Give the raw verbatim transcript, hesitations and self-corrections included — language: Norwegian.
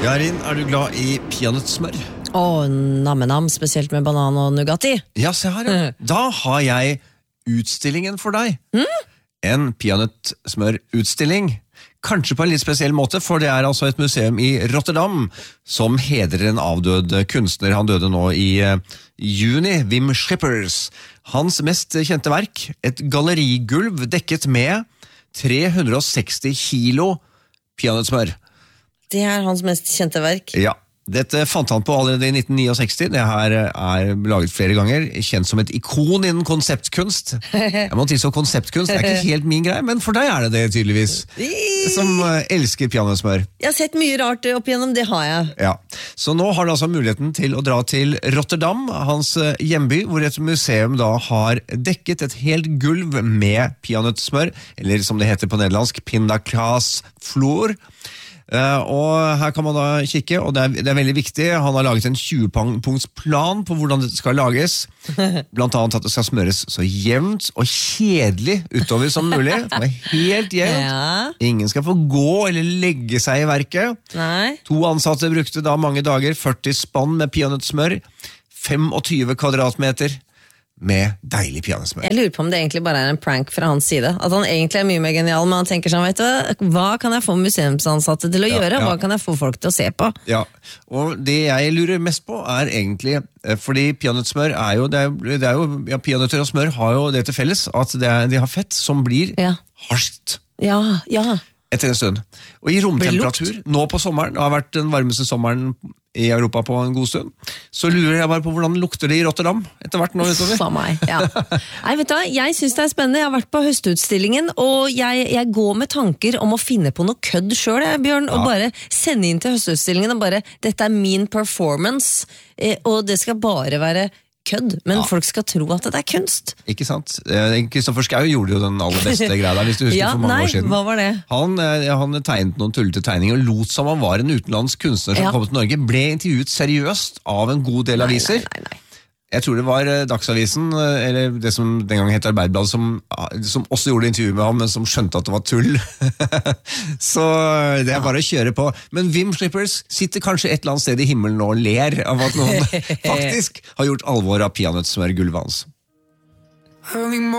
Jarin, er du glad i peanøttsmør? Åh, nammenam, spesielt med banan og Nugatti. Ja, se her, ja. Da har jeg utstillingen for deg. Mm? En peanøttsmørutstilling. Kanskje på en litt spesiell måte, for det er altså et museum i Rotterdam som hedrer en avdød kunstner. Han døde nå i uh, juni, Wim Schippers. Hans mest kjente verk, et gallerigulv dekket med tre hundre og seksti kilo peanøttsmør. Det er hans mest kjente verk. Ja, dette fant han på allerede i nitten sekstini. Det her er laget flere ganger, kjent som et ikon innen konseptkunst. Jeg må si så konseptkunst er ikke helt min greie, men for deg er det det tydeligvis. Som elsker peanøttsmør. Jeg har sett mye rart opp igjennom, det har jeg. Ja, så nå har du altså muligheten til å dra til Rotterdam, hans hjemby, hvor et museum da har dekket et helt gulv med peanøttsmør, eller som det heter på nederlandsk, pindakaasvloer. Uh, og her kan man da kikke, og det er, det er veldig viktig. Han har laget en tjue-punkts plan på hvordan det skal lages. Blant annet at det skal smøres så jevnt og kjedelig utover som mulig. Det er helt jevnt. Ja. Ingen skal få gå eller legge seg i verket. Nei. To ansatte brukte da mange dager, førti spann med peanøttsmør, femogtyve kvadratmeter med deilig peanøttsmør. Jeg lurer på om det egentlig bare er en prank fra hans side. At han egentlig er mye mer genial, men han tenker sånn, vet du, hva kan jeg få museumsansatte til å Ja, gjøre? ja. Hva kan jeg få folk til å se på? Ja, og det jeg lurer mest på er egentlig, eh, fordi peanøttsmør er jo, det er, det er jo, ja, peanøtter og smør har jo det til felles, at det er, de har fett som blir Ja. harskt Ja, ja. etter en stund. Og i romtemperatur, nå på sommeren, det har vært den varmeste sommeren i Europa på en god stund, så lurer jeg bare på hvordan lukter det i Rotterdam etter hvert nå utover. For meg, ja. Nei, vet du hva, jeg synes det er spennende. Jeg har vært på høstutstillingen, og jeg, jeg går med tanker om å finne på noe kødd selv, jeg, Bjørn, og Ja. bare sende inn til høstutstillingen og bare, dette er min performance, eh, og det skal bare være kødd, men Ja. folk skal tro at det er kunst. Ikke sant? Eh, Kristoffer Schau gjorde jo den aller beste greia der, hvis du husker Ja, for mange nei, år siden. hva var det? Han, eh, han tegnet noen tullete tegninger og lot som han var en utenlandsk kunstner som Ja. kom til Norge, ble intervjuet seriøst av en god del aviser. Nei, nei, nei, nei. Jeg tror det var eh, Dagsavisen, eh, eller det som den gang het Arbeiderbladet, som, ah, som også gjorde intervju med ham, men som skjønte at det var tull. Så eh, det er bare å kjøre på. Men Wim Schippers sitter kanskje et eller annet sted i himmelen og ler av at noen faktisk har gjort alvor av peanøttsmørgulvet hans.